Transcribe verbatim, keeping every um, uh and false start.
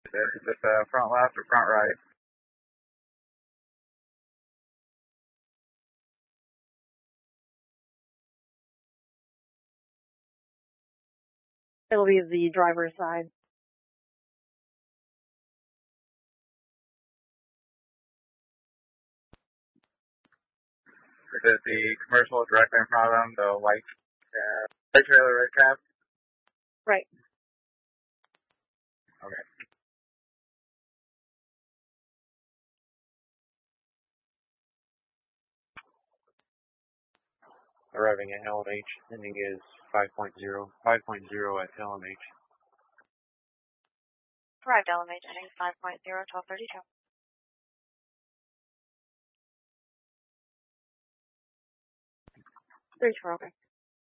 Is this uh, front left or front right? It'll be the driver's side. Is it the commercial directly in front of them, the white, uh, white trailer, red cap? Right. Okay. Arriving at L M H, ending is five point zero. five point zero at L M H. Arrived L M H, ending five point zero, twelve thirty-two. Three four, okay.